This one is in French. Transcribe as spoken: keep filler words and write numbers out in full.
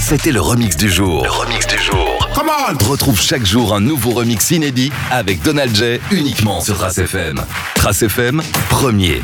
C'était le remix du jour. Le remix du jour. Come on! Retrouve chaque jour un nouveau remix inédit avec Donald J uniquement sur Trace F M. Trace F M, premier.